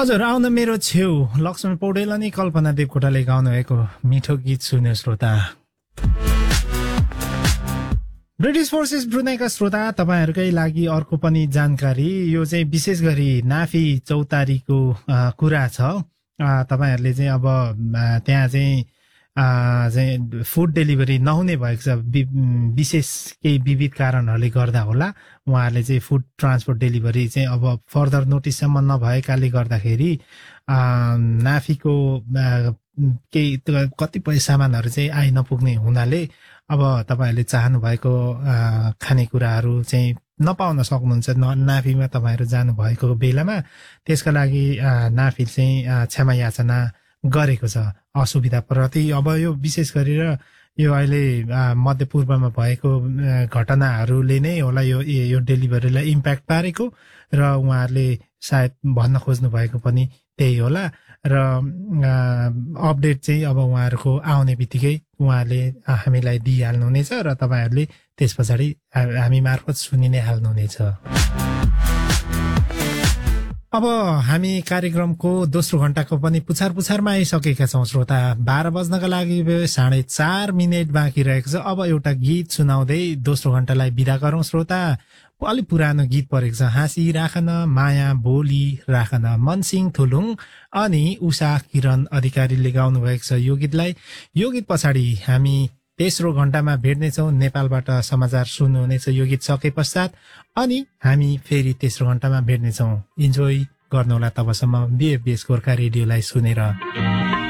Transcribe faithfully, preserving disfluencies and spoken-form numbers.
हजुर आउन मेरो छेउ लक्ष्मण पौडेल अनि कल्पना देवकोटाले गाउनु भएको मिठो गीत सुन्यो श्रोता। ब्रिटिस फोर्सेस ब्रुनाईका श्रोता तपाईहरूकै लागि अर्को पनि जानकारी, यो चाहिँ विशेष गरी नाफी चौतारीको कुरा छ। तपाईहरूले चाहिँ अब त्यहाँ चाहिँ चाहिँ फुड डेलिभरी नहुने भएको छ, विशेष केही विविध कारणहरूले गर्दा होला। उहाँहरूले चाहिँ फुड ट्रान्सपोर्ट डेलिभरी चाहिँ अब फर्दर नोटिससम्म नभएकाले गर्दाखेरि नाफीको केही कतिपय सामानहरू चाहिँ आइ नपुग्ने हुनाले अब तपाईँहरूले चाहनु भएको खानेकुराहरू चाहिँ नपाउन सक्नुहुन्छ नाफीमा तपाईँहरू जानुभएको बेलामा। त्यसका लागि नाफी चाहिँ क्षमा याचना गरेको छ असुविधाप्रति। अब यो विशेष गरेर यो अहिले मध्यपूर्वमा भएको घटनाहरूले नै होला यो यो डेलिभरीलाई इम्प्याक्ट पारेको, र उहाँहरूले सायद भन्न खोज्नु भएको पनि त्यही होला। र अपडेट चाहिँ अब उहाँहरूको आउने बित्तिकै उहाँहरूले हामीलाई दिइहाल्नुहुनेछ र तपाईँहरूले त्यस पछाडि हामी मार्फत सुनि नै हाल्नुहुनेछ। अब हामी कार्यक्रमको दोस्रो घण्टाको पनि पुछार पुछारमा आइसकेका छौँ श्रोता। बाह्र बज्नका लागि साढे चार मिनट बाँकी रहेको छ। अब एउटा गीत सुनाउँदै दोस्रो घण्टालाई बिदा गरौँ श्रोता। अलिक पुरानो गीत परेको छ, हाँसी राखन माया बोली राखन, मनसिंह थुलुङ अनि उषा किरण अधिकारीले गाउनु भएको छ यो गीतलाई। यो गीत पछाडि हामी तेस्रो घण्टामा भेट्नेछौँ। नेपालबाट समाचार सुन्नुहुनेछ यो गीत सके पश्चात, अनि हामी फेरि तेस्रो घण्टामा भेट्नेछौँ। इन्जोय गर्नुहोला तबसम्म बिएफबिएस गोर्खा रेडियोलाई सुनेर।